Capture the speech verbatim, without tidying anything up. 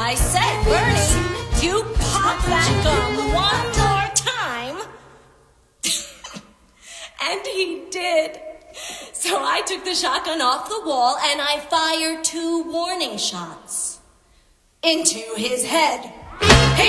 I said, Bernie, you pop that gum one more time. And he did. So I took the shotgun off the wall and I fired two warning shots into his head. He